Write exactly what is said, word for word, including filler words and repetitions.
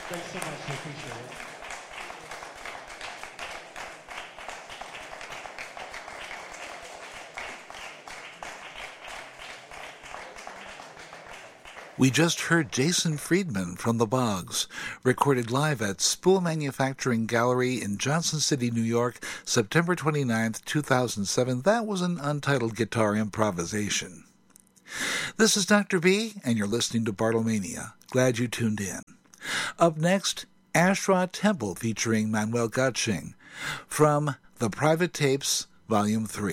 Thanks so much. I appreciate it. We just heard Jason Friedman from The Boggs, recorded live at Spool Manufacturing Gallery in Johnson City, New York, September twenty-ninth, two thousand seven. That was an untitled guitar improvisation. This is Doctor B, and you're listening to Bartlemania. Glad you tuned in. Up next, Ashra Temple featuring Manuel Gotching from The Private Tapes, Volume three.